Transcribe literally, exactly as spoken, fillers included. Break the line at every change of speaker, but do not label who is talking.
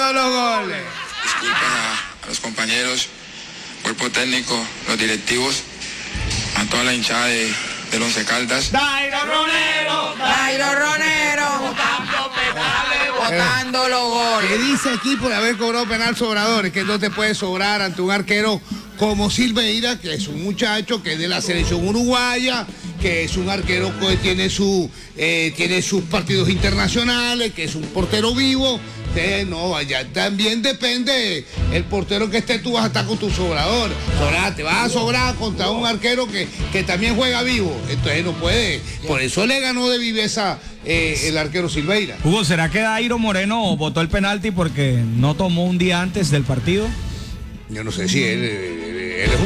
todos los goles.
Disculpen a, a los compañeros, cuerpo técnico, los directivos, a toda la hinchada de, del Once Caldas.
Dairo Ronero,
Dairo Ronero,
botando penales,
botando los goles.
¿Qué dice aquí por haber cobrado penal sobrador? Es que no te puede sobrar ante un arquero como Silveira, que es un muchacho que es de la selección uruguaya, que es un arquero que tiene, su, eh, tiene sus partidos internacionales, que es un portero vivo. Eh, no, allá también depende el portero que esté, tú vas a estar con tu sobrador. Sobrar, te vas a sobrar contra un arquero que, que también juega vivo. Entonces no puede. Por eso le ganó de viveza eh, el arquero Silveira.
Hugo, ¿será que Dairo Moreno votó el penalti porque no tomó un día antes del partido?
Yo no sé si él, él, él es